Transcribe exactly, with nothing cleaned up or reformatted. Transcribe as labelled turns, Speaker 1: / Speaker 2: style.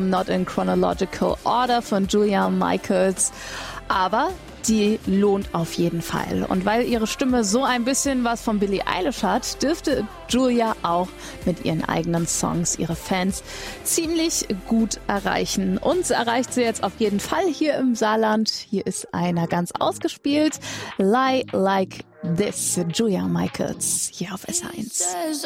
Speaker 1: Album Not in Chronological Order von Julia Michaels. Aber die lohnt auf jeden Fall. Und weil ihre Stimme so ein bisschen was von Billie Eilish hat, dürfte Julia auch mit ihren eigenen Songs ihre Fans ziemlich gut erreichen. Uns erreicht sie jetzt auf jeden Fall hier im Saarland. Hier ist einer ganz ausgespielt. Lie Like This, Julia Michaels, hier auf S H eins.